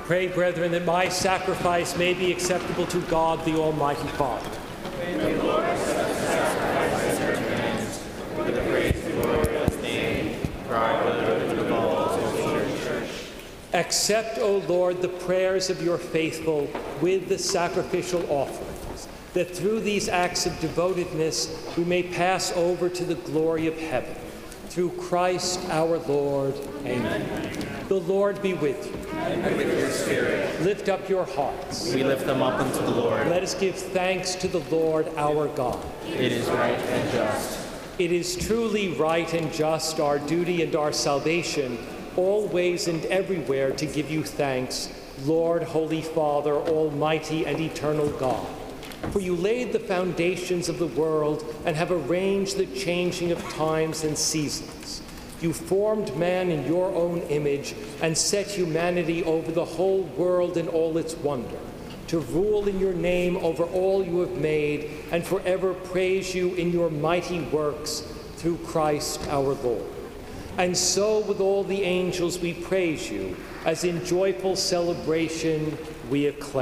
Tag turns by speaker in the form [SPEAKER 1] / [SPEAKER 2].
[SPEAKER 1] Pray, brethren, that my sacrifice may be acceptable to God, the Almighty Father.
[SPEAKER 2] May the Lord accept the sacrifice at your hands, for the praise and glory of his name, for our good and of all his church.
[SPEAKER 1] Accept, O Lord, the prayers of your faithful with the sacrificial offerings, that through these acts of devotedness we may pass over to the glory of heaven. Through Christ our Lord. Amen. The Lord be with you.
[SPEAKER 2] And with your spirit.
[SPEAKER 1] Lift up your hearts.
[SPEAKER 2] We lift them up unto the Lord.
[SPEAKER 1] Let us give thanks to the Lord our God.
[SPEAKER 2] It is right and just.
[SPEAKER 1] It is truly right and just, our duty and our salvation, always and everywhere to give you thanks, Lord, Holy Father, Almighty and eternal God. For you laid the foundations of the world and have arranged the changing of times and seasons. You formed man in your own image and set humanity over the whole world in all its wonder, to rule in your name over all you have made and forever praise you in your mighty works through Christ our Lord. And so with all the angels we praise you, as in joyful celebration we acclaim.